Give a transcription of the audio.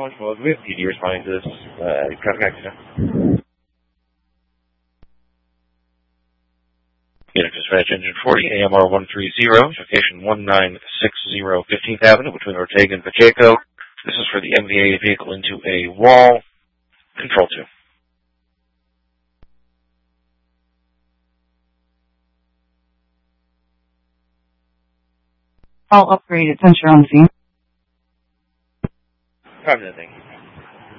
launch mode with PD responding to this traffic accident. Unit dispatch engine 40, AMR 130, location 1960 15th Avenue between Ortega and Pacheco. This is for the MVA vehicle into a wall. Control 2. All upgraded, sensor on scene. Copy that thing.